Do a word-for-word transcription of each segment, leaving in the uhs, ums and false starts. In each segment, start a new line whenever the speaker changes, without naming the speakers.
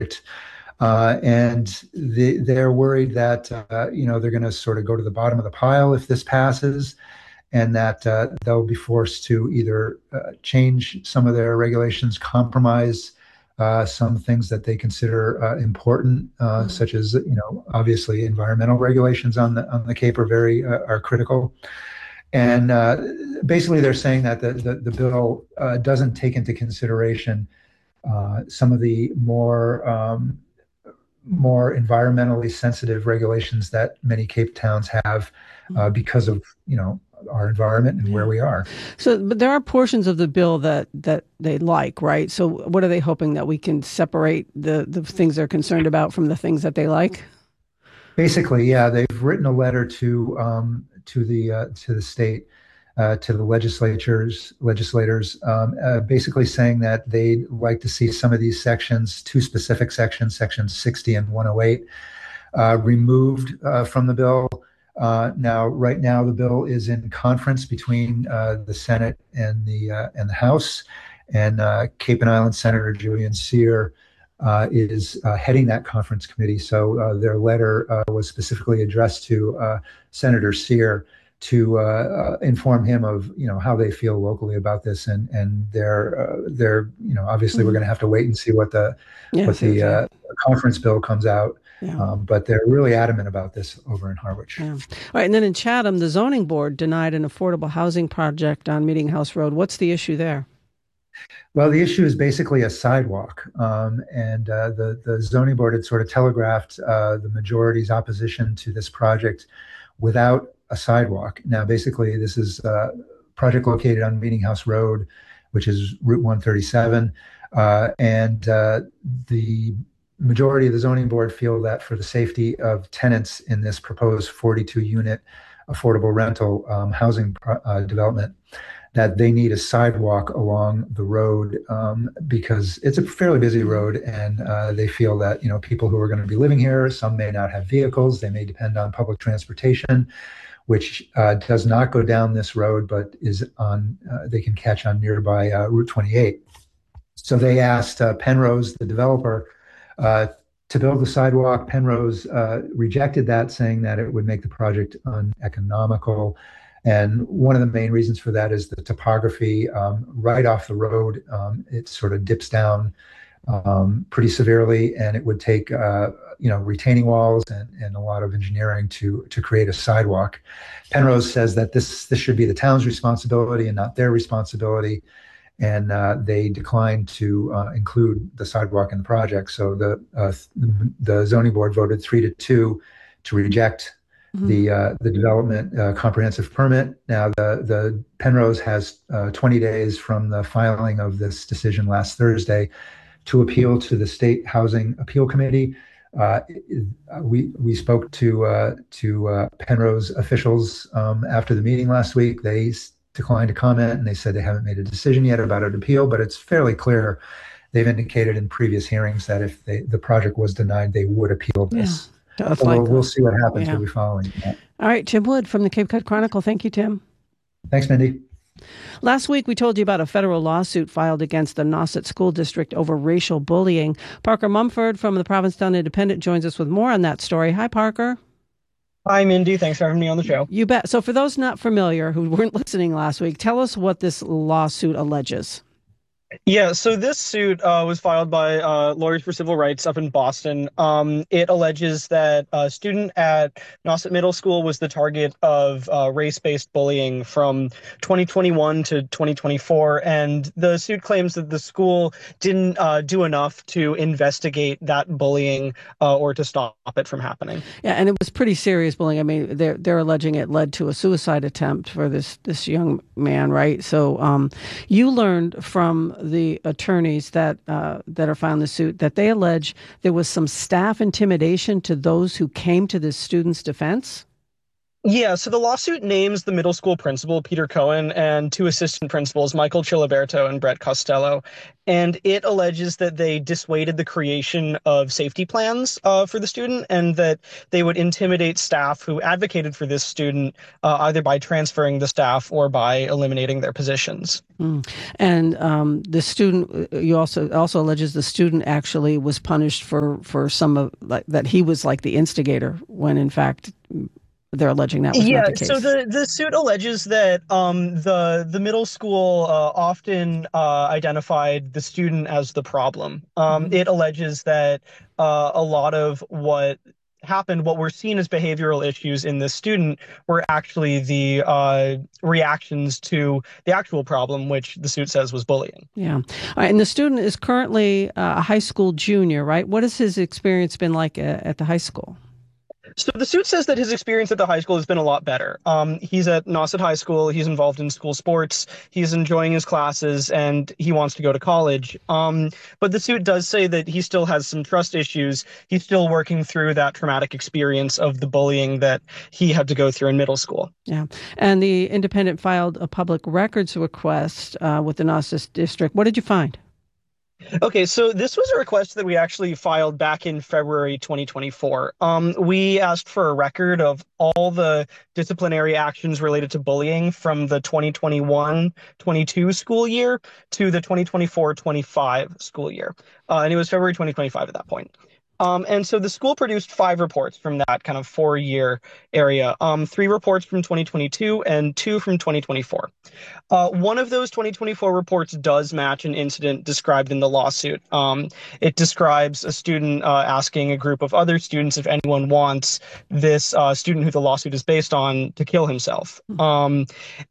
Uh, and they, they're worried that, uh, you know, they're going to sort of go to the bottom of the pile if this passes, and that uh, they'll be forced to either uh, change some of their regulations, compromise uh, some things that they consider uh, important, uh,
Mm.
such as, you know, obviously environmental regulations on the on the Cape are very uh, are critical. And uh, basically, they're saying that the the, the bill uh, doesn't take into consideration uh, some of the more um, more environmentally sensitive regulations that many Cape towns have uh,
Mm.
because of, you know, our environment and where
Yeah.
we are.
So, but there are portions of the bill that that they like, right? So, what are they hoping that we can separate the the things they're concerned about from the things that they like?
Basically, yeah, they've written a letter to um, to the uh, to the state, uh, to the legislatures legislators, um, uh, basically saying that they'd like to see some of these sections, two specific sections, sections sixty and one oh eight, uh, removed uh, from the bill. Uh, now, right now, the bill is in conference between uh, the Senate and the uh, and the House, and uh, Cape and Island Senator Julian Cyr uh, is uh, heading that conference committee. So uh, their letter uh, was specifically addressed to uh, Senator Cyr to uh, uh, inform him of, you know, how they feel locally about this, and and their uh, their you know, obviously we're
Mm.
going to have to wait and see what the
Yeah,
what
see what
the
they.
uh, conference bill comes out.
Yeah.
Um, but they're really adamant about this over in Harwich.
Yeah. All right. And then in Chatham, the zoning board denied an affordable housing project on Meeting House Road. What's the issue there?
Well, the issue is basically a sidewalk, um, and uh, the the zoning board had sort of telegraphed uh, the majority's opposition to this project without a sidewalk. Now, basically, this is a project located on Meeting House Road, which is Route one thirty-seven, uh, and uh, the majority of the zoning board feel that for the safety of tenants in this proposed forty-two unit affordable rental um, housing uh, development, that they need a sidewalk along the road, um, because it's a fairly busy
Mm.
road, and uh, they feel that, you know, people who are going to be living here, some may not have vehicles, they may depend on public transportation, which uh, does not go down this road, but is on, uh, they can catch on nearby uh, Route twenty-eight. So they asked uh, Penrose, the developer, uh, to build the sidewalk. Penrose uh, rejected that, saying that it would make the project uneconomical. And one of the main reasons for that is the topography, um, right off the road. Um, it sort of dips down um, pretty severely, and it would take, uh, you know, retaining walls and, and a lot of engineering to to create a sidewalk. Penrose says that this this should be the town's responsibility and not their responsibility, and uh, they declined to uh, include the sidewalk in the project. So the uh, the zoning board voted three to two to reject
Mm-hmm.
the uh, the development uh, comprehensive permit. Now the the Penrose has uh, twenty days from the filing of this decision last Thursday to appeal to the State Housing Appeal Committee. Uh, we we spoke to uh, to uh, Penrose officials um, after the meeting last week. They declined to comment, and they said they haven't made a decision yet about an appeal, but it's fairly clear. They've indicated in previous hearings that if they, the project was denied, they would appeal
Yeah.
this.
That's
So we'll,
likely.
we'll see what happens.
Yeah.
We'll be following that.
All right. Tim Wood from the Cape Cod Chronicle. Thank you, Tim.
Thanks, Mindy.
Last week, we told you about a federal lawsuit filed against the Nauset School District over racial bullying. Parker Mumford from the Provincetown Independent joins us with more on that story. Hi, Parker.
Hi, Mindy. Thanks for having me on the show.
You bet. So for those not familiar who weren't listening last week, tell us what this lawsuit alleges.
Yeah, so this suit uh, was filed by uh, Lawyers for Civil Rights up in Boston. Um, it alleges that a student at Nauset Middle School was the target of uh, race-based bullying from twenty twenty-one to twenty twenty-four, and the suit claims that the school didn't uh, do enough to investigate that bullying uh, or to stop it from happening.
Yeah, and it was pretty serious bullying. I mean, they're they're alleging it led to a suicide attempt for this this young man, right? So um, you learned from the attorneys that uh, that are filing the suit that they allege there was some staff intimidation to those who came to this student's defense?
Yeah, so the lawsuit names the middle school principal, Peter Cohen, and two assistant principals, Michael Chiliberto and Brett Costello. And it alleges that they dissuaded the creation of safety plans uh, for the student and that they would intimidate staff who advocated for this student uh, either by transferring the staff or by eliminating their positions.
Mm. And um, the student, you also also alleges the student actually was punished for, for some of, like, that he was like the instigator when in fact they're alleging that was
yeah,
not the case.
So the, the suit alleges that um, the the middle school uh, often uh, identified the student as the problem. Um, mm-hmm. It alleges that uh, a lot of what happened, what were seen as behavioral issues in this student, were actually the uh, reactions to the actual problem, which the suit says was bullying.
Yeah. All right, and the student is currently uh, a high school junior, right? What has his experience been like at, at the high school?
So the suit says that his experience at the high school has been a lot better. Um, he's at Nauset High School. He's involved in school sports. He's enjoying his classes, and he wants to go to college. Um, but the suit does say that he still has some trust issues. He's still working through that traumatic experience of the bullying that he had to go through in middle school.
Yeah. And the Independent filed a public records request uh, with the Nauset District. What did you find?
Okay, so this was a request that we actually filed back in February twenty twenty-four. Um, we asked for a record of all the disciplinary actions related to bullying from the twenty twenty-one twenty-two school year to the twenty twenty-four twenty-five school year. Uh, and it was February twenty twenty-five at that point. Um, and so the school produced five reports from that kind of four-year area, um, three reports from twenty twenty-two and two from twenty twenty-four. Uh, one of those twenty twenty-four reports does match an incident described in the lawsuit. Um, it describes a student uh, asking a group of other students if anyone wants this uh, student who the lawsuit is based on to kill himself. Um,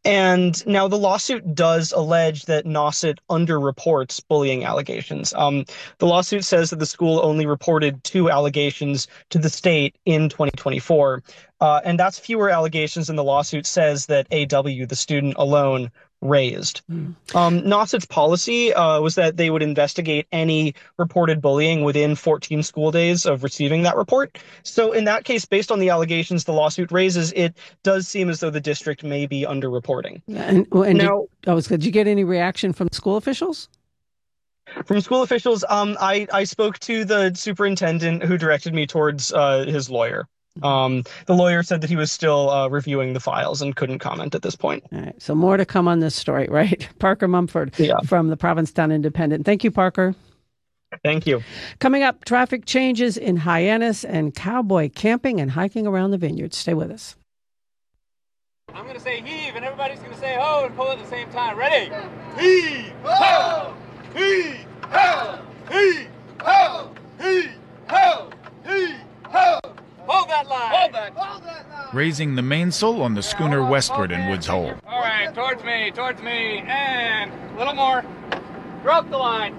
and now the lawsuit does allege that Nauset underreports bullying allegations. Um, the lawsuit says that the school only reported two allegations to the state in twenty twenty-four. Uh, and that's fewer allegations than the lawsuit says that A W, the student alone, raised. Mm. Um, Nauset's policy uh, was that they would investigate any reported bullying within fourteen school days of receiving that report. So in that case, based on the allegations the lawsuit raises, it does seem as though the district may be underreporting.
And, and now, did, oh, did you get any reaction from school officials?
From school officials, um, I, I spoke to the superintendent who directed me towards uh, his lawyer. Um, the lawyer said that he was still uh, reviewing the files and couldn't comment at this point.
All right, so more to come on this story, right? Parker Mumford yeah. from the Provincetown Independent. Thank you, Parker.
Thank you.
Coming up, traffic changes in Hyannis and cowboy camping and hiking around the vineyards. Stay with us.
I'm going to say heave, and everybody's going to say ho and pull at the same time. Ready? Heave! Ho! Heave! Ho! Heave! Ho! Heave! Ho! Heave! Ho! Hold that line! Hold that! Hold that line!
Raising the mainsail on the schooner westward in Woods Hole.
All right, towards me, towards me, and a little more. Drop the line.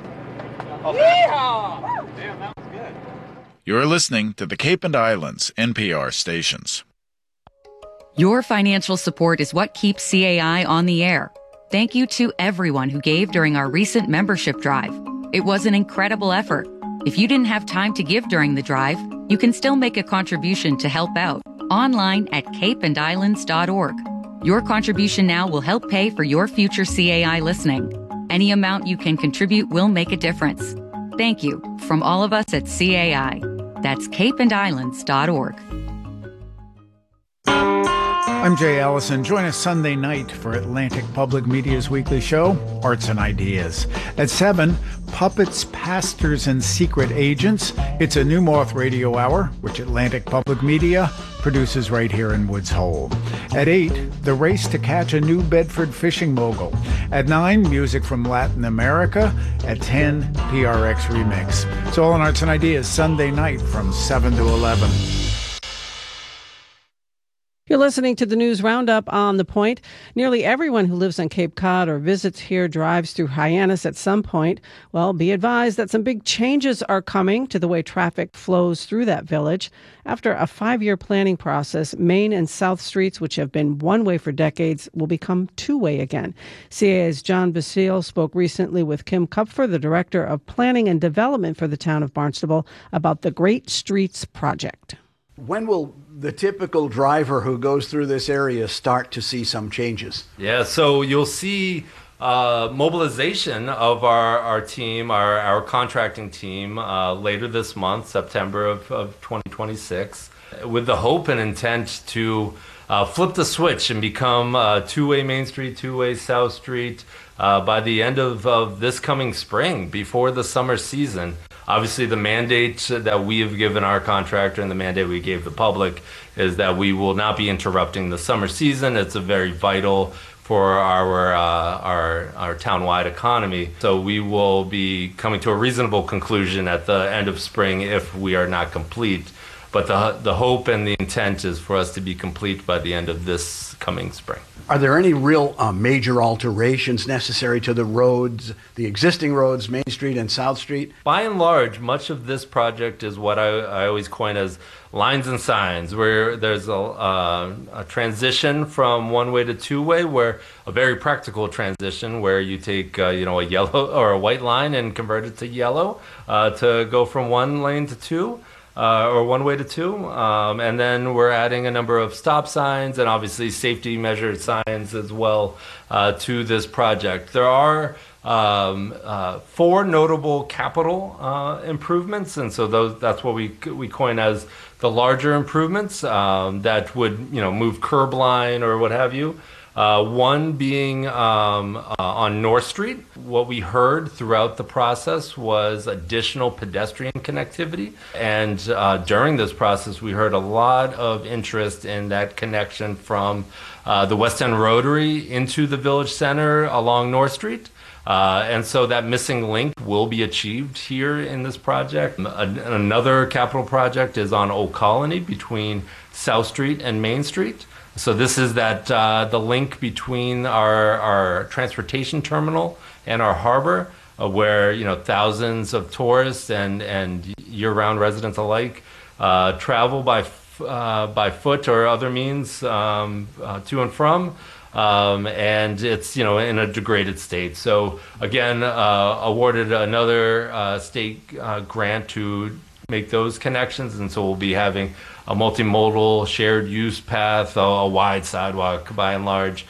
Yeehaw! Damn, that was good.
You're listening to the Cape and Islands N P R stations.
Your financial support is what keeps C A I on the air. Thank you to everyone who gave during our recent membership drive. It was an incredible effort. If you didn't have time to give during the drive, you can still make a contribution to help out online at cape and islands dot org. Your contribution now will help pay for your future C A I listening. Any amount you can contribute will make a difference. Thank you from all of us at C A I. That's cape and islands dot org.
I'm Jay Allison. Join us Sunday night for Atlantic Public Media's weekly show, Arts and Ideas. At seven, Puppets, Pastors, and Secret Agents. It's a New Moth radio hour, which Atlantic Public Media produces right here in Woods Hole. At eight, the race to catch a New Bedford fishing mogul. At nine, music from Latin America. At ten, P R X Remix. It's all on Arts and Ideas Sunday night from seven to eleven.
You're listening to the News Roundup on The Point. Nearly everyone who lives on Cape Cod or visits here drives through Hyannis at some point. Well, be advised that some big changes are coming to the way traffic flows through that village. After a five-year planning process, Main and South Streets, which have been one-way for decades, will become two-way again. C A A's John Basile spoke recently with Kim Kupfer, the Director of Planning and Development for the town of Barnstable, about the Great Streets Project.
When will the typical driver who goes through this area start to see some changes?
Yeah, so you'll see uh, mobilization of our, our team, our, our contracting team, uh, later this month, September of, of twenty twenty-six, with the hope and intent to uh, flip the switch and become uh, two-way Main Street, two-way South Street uh, by the end of, of this coming spring, before the summer season. Obviously, the mandate that we have given our contractor and the mandate we gave the public is that we will not be interrupting the summer season. It's a very vital for our, uh, our, our town-wide economy. So we will be coming to a reasonable conclusion at the end of spring if we are not complete. But the, the hope and the intent is for us to be complete by the end of this coming spring.
Are there any real uh, major alterations necessary to the roads, the existing roads, Main Street and South Street?
By and large, much of this project is what I, I always coin as lines and signs, where there's a, uh, a transition from one-way to two-way, where a very practical transition where you take uh, you know, a yellow or a white line and convert it to yellow uh, to go from one lane to two. Uh, or one way to two. Um, and then we're adding a number of stop signs and obviously safety measure signs as well uh, to this project. There are um, uh, four notable capital uh, improvements, and so those that's what we we coin as the larger improvements um, that would you know move curb line or what have you. Uh, one being um, uh, on North Street. What we heard throughout the process was additional pedestrian connectivity. And uh, during this process, we heard a lot of interest in that connection from uh, the West End Rotary into the Village Center along North Street. Uh, and so that missing link will be achieved here in this project. A- another capital project is on Old Colony between South Street and Main Street. So this is that uh, the link between our, our transportation terminal and our harbor, uh, where you know thousands of tourists and, and year-round residents alike uh, travel by f- uh, by foot or other means um, uh, to and from, um, and it's you know in a degraded state. So again, uh, awarded another uh, state uh, grant to make those connections, and so we'll be having a multimodal shared use path, a, a wide sidewalk by and large,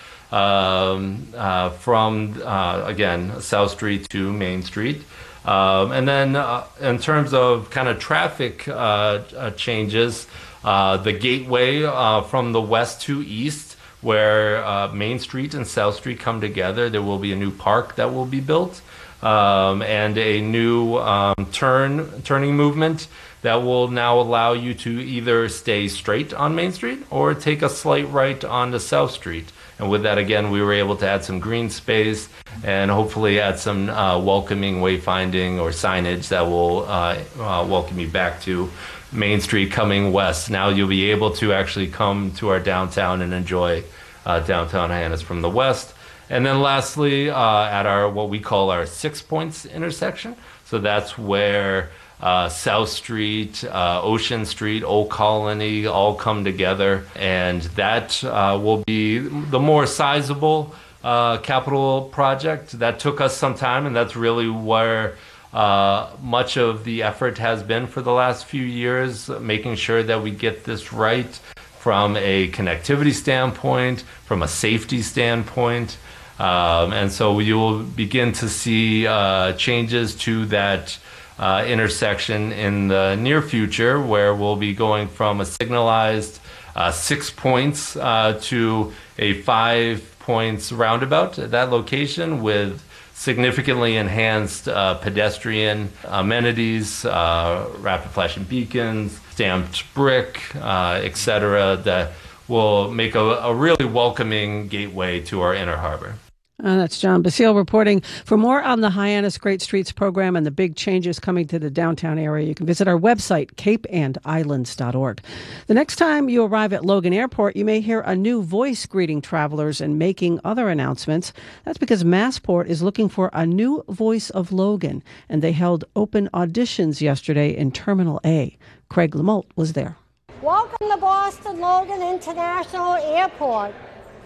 um, uh, from, uh, again, South Street to Main Street. Um, and then uh, in terms of kind of traffic uh, uh, changes, uh, the gateway uh, from the west to east, where uh, Main Street and South Street come together, there will be a new park that will be built. Um, and a new um, turn turning movement that will now allow you to either stay straight on Main Street or take a slight right onto South Street. And with that, again, we were able to add some green space and hopefully add some uh, welcoming wayfinding or signage that will uh, uh, welcome you back to Main Street coming west. Now you'll be able to actually come to our downtown and enjoy uh, downtown Hyannis from the west. And then lastly, uh, at our what we call our Six Points intersection. So that's where uh, South Street, uh, Ocean Street, Old Colony all come together. And that uh, will be the more sizable uh, capital project. That took us some time, and that's really where uh, much of the effort has been for the last few years, making sure that we get this right from a connectivity standpoint, from a safety standpoint. Um, and so you will begin to see uh, changes to that uh, intersection in the near future, where we'll be going from a signalized uh, six points uh, to a five points roundabout at that location with significantly enhanced uh, pedestrian amenities, uh, rapid flashing beacons, stamped brick, uh, et cetera, that will make a, a really welcoming gateway to our inner harbor.
Uh, that's John Basile reporting. For more on the Hyannis Great Streets program and the big changes coming to the downtown area, you can visit our website, cape and islands dot org. The next time you arrive at Logan Airport, you may hear a new voice greeting travelers and making other announcements. That's because Massport is looking for a new voice of Logan, and they held open auditions yesterday in Terminal A. Craig Lamolt was there.
Welcome to Boston Logan International Airport.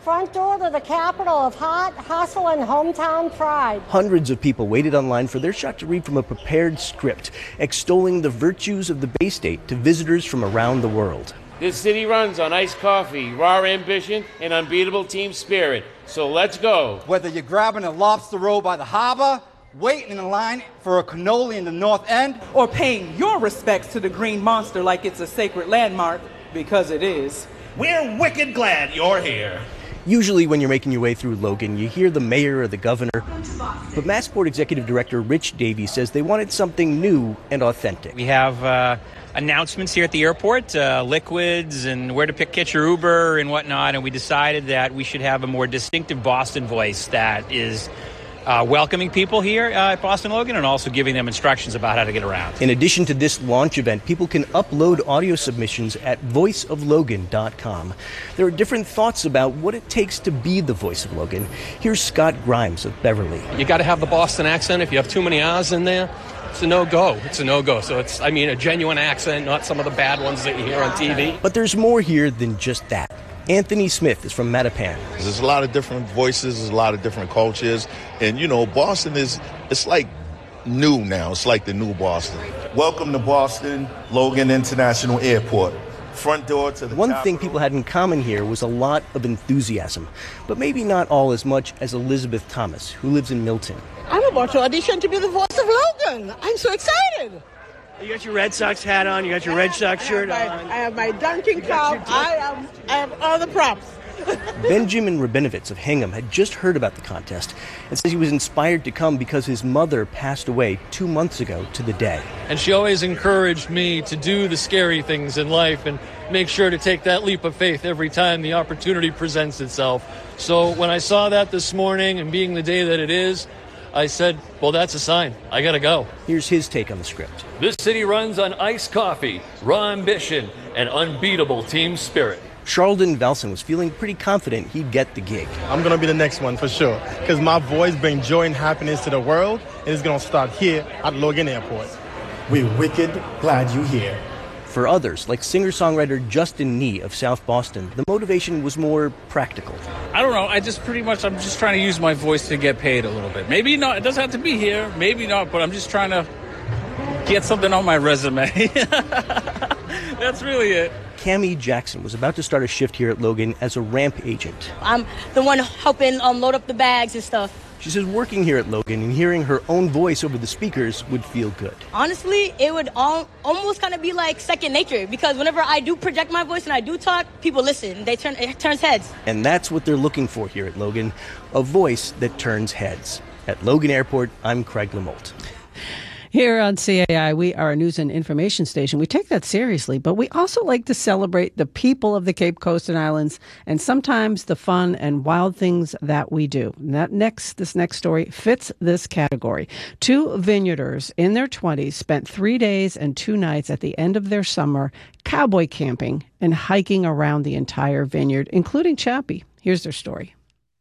front door to the capital of hot, hustle, and hometown pride.
Hundreds of people waited online for their shot to read from a prepared script, extolling the virtues of the Bay State to visitors from around the world.
This city runs on iced coffee, raw ambition, and unbeatable team spirit. So let's go.
Whether you're grabbing a lobster roll by the harbor, waiting in line for a cannoli in the North End,
or paying your respects to the Green Monster like it's a sacred landmark, because it is.
We're wicked glad you're here.
Usually when you're making your way through Logan, you hear the mayor or the governor. But Massport Executive Director Rich Davies says they wanted something new and authentic.
We have uh, announcements here at the airport, uh, liquids and where to pick catch your Uber and whatnot, and we decided that we should have a more distinctive Boston voice that is Uh, welcoming people here uh, at Boston Logan and also giving them instructions about how to get around.
In addition to this launch event, people can upload audio submissions at voice of logan dot com. There are different thoughts about what it takes to be the voice of Logan. Here's Scott Grimes of Beverly.
You got to have the Boston accent. If you have too many R's in there, it's a no-go. It's a no-go. So it's, I mean, a genuine accent, not some of the bad ones that you hear on T V.
But there's more here than just that. Anthony Smith is from Mattapan.
There's a lot of different voices, there's a lot of different cultures, and you know, Boston is, it's like new now. It's like the new Boston. Welcome to Boston Logan International Airport. Front door to the
One
top
thing people had in common here was a lot of enthusiasm, but maybe not all as much as Elizabeth Thomas, who lives in Milton.
I'm about to audition to be the voice of Logan. I'm so excited.
You got your Red Sox hat on, you got your Red Sox shirt
I
on.
My, I have my Dunkin' cup, I, am, I have all the props.
Benjamin Rabinovitz of Hingham had just heard about the contest and says he was inspired to come because his mother passed away two months ago to the day.
And she always encouraged me to do the scary things in life and make sure to take that leap of faith every time the opportunity presents itself. So when I saw that this morning and being the day that it is, I said, well, that's a sign. I got to go.
Here's his take on the script.
This city runs on iced coffee, raw ambition, and unbeatable team spirit.
Charlton Velson was feeling pretty confident he'd get the gig.
I'm going to be the next one for sure, because my voice brings joy and happiness to the world, and it's going to start here at Logan Airport.
We're wicked glad you're here.
For others, like singer-songwriter Justin Nee of South Boston, the motivation was more practical.
I don't know. I just pretty much, I'm just trying to use my voice to get paid a little bit. Maybe not. It doesn't have to be here. Maybe not. But I'm just trying to get something on my resume. That's really it.
Cammie Jackson was about to start a shift here at Logan as a ramp agent.
I'm the one helping um, load up the bags and stuff.
She says working here at Logan and hearing her own voice over the speakers would feel good.
Honestly, it would all, almost kind of be like second nature, because whenever I do project my voice and I do talk, people listen. They turn, it turns heads.
And that's what they're looking for here at Logan, a voice that turns heads. At Logan Airport, I'm Craig Lamolt.
Here on C A I, we are a news and information station. We take that seriously, but we also like to celebrate the people of the Cape Coast and Islands and sometimes the fun and wild things that we do. And that next, this next story fits this category. Two vineyarders in their twenties spent three days and two nights at the end of their summer cowboy camping and hiking around the entire vineyard, including Chappie. Here's their story.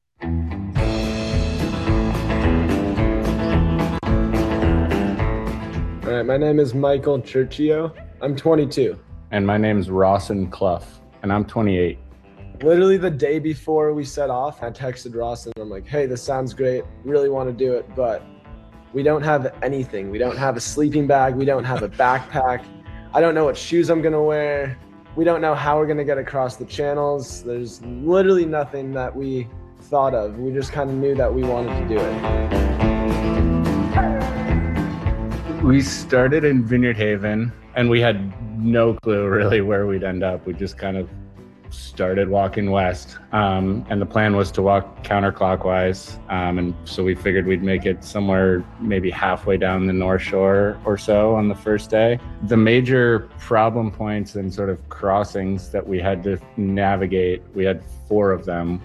All right, my name is Michael Churchio. I'm twenty-two.
And my name's Rawson Clough, and I'm twenty-eight.
Literally the day before we set off, I texted Rawson. I'm like, hey, this sounds great. Really want to do it, but we don't have anything. We don't have a sleeping bag. We don't have a backpack. I don't know what shoes I'm going to wear. We don't know how we're going to get across the channels. There's literally nothing that we thought of. We just kind of knew that we wanted to do it.
We started in Vineyard Haven, and we had no clue really where we'd end up. We just kind of started walking west, um, and the plan was to walk counterclockwise, um, and so we figured we'd make it somewhere maybe halfway down the North Shore or so on the first day. The major problem points and sort of crossings that we had to navigate, we had four of them.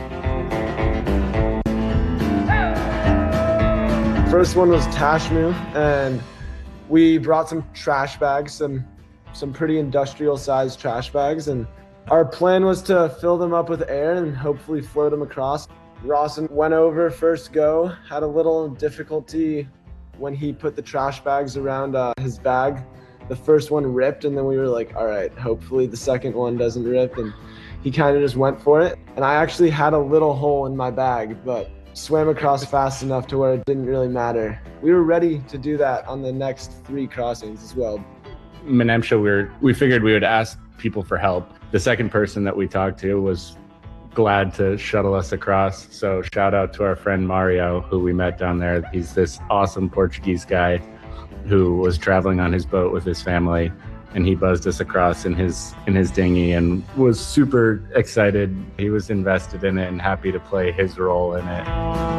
First one was Tashmoo, and we brought some trash bags, some some pretty industrial sized trash bags, and our plan was to fill them up with air and hopefully float them across. Rawson went over first go, had a little difficulty when he put the trash bags around uh, his bag. The first one ripped, and then we were like, all right, hopefully the second one doesn't rip, and he kind of just went for it. And I actually had a little hole in my bag, but swam across fast enough to where it didn't really matter. We were ready to do that on the next three crossings as well.
Menemsha, we were, we figured we would ask people for help. The second person that we talked to was glad to shuttle us across. So shout out to our friend Mario, who we met down there. He's this awesome Portuguese guy who was traveling on his boat with his family, and he buzzed us across in his in his dinghy and was super excited. He was invested in it and happy to play his role in it.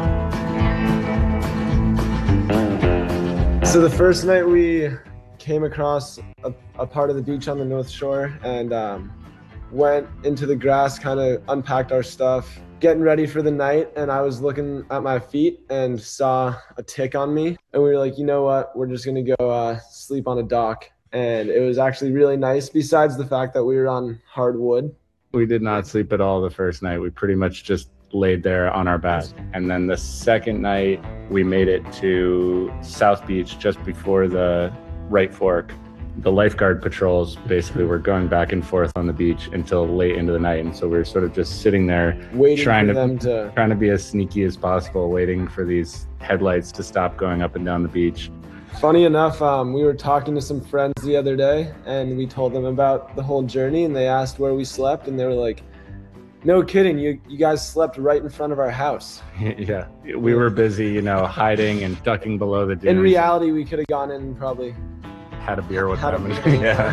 So the first night we came across a, a part of the beach on the North Shore and um, went into the grass, kind of unpacked our stuff, getting ready for the night, and I was looking at my feet and saw a tick on me, and we were like, you know what, we're just gonna go uh, sleep on a dock. And it was actually really nice, besides the fact that we were on hardwood.
We did not sleep at all the first night. We pretty much just laid there on our back. And then the second night, we made it to South Beach just before the right fork. The lifeguard patrols basically were going back and forth on the beach until late into the night. And so we were sort of just sitting there
waiting
trying
for
to,
them to
trying to be as sneaky as possible, waiting for these headlights to stop going up and down the beach.
Funny enough, um, we were talking to some friends the other day, and we told them about the whole journey, and they asked where we slept, and they were like, no kidding, you you guys slept right in front of our house.
Yeah, we were busy, you know, hiding and ducking below the dunes.
In reality, we could have gone in and probably
had a beer with
had
them.
A beer.
Yeah.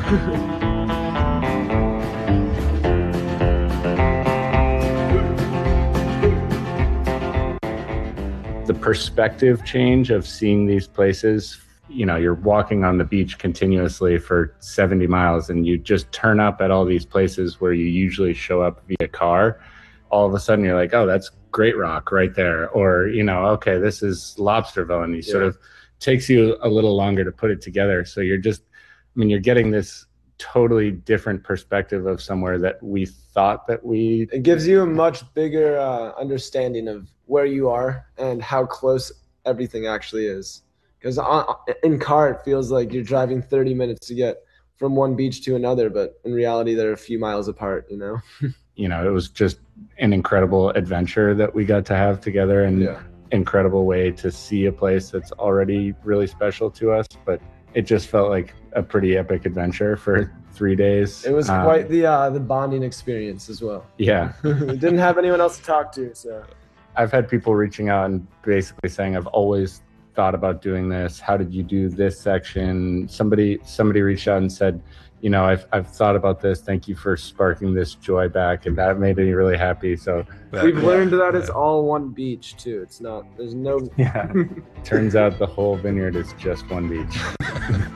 The perspective change of seeing these places, you know, you're walking on the beach continuously for seventy miles and you just turn up at all these places where you usually show up via car. All of a sudden you're like, oh, that's Great Rock right there. Or, you know, okay, this is Lobsterville. And you yeah. sort of takes you a little longer to put it together. So you're just, I mean, you're getting this totally different perspective of somewhere that we thought that we...
It gives you a much bigger uh, understanding of where you are and how close everything actually is. Because in car, it feels like you're driving thirty minutes to get from one beach to another, but in reality, they're a few miles apart, you know?
You know, it was just an incredible adventure that we got to have together and yeah. incredible way to see a place that's already really special to us. But it just felt like a pretty epic adventure for three days.
It was
um,
quite the uh, the bonding experience as well.
Yeah.
We didn't have anyone else to talk to, so.
I've had people reaching out and basically saying, I've always thought about doing this. How did you do this section? Somebody somebody reached out and said, you know, I've I've thought about this. Thank you for sparking this joy back. And that made me really happy. So
we've
yeah,
learned that
yeah.
it's all one beach too. It's not, there's no.
Yeah. Turns out the whole vineyard is just one beach.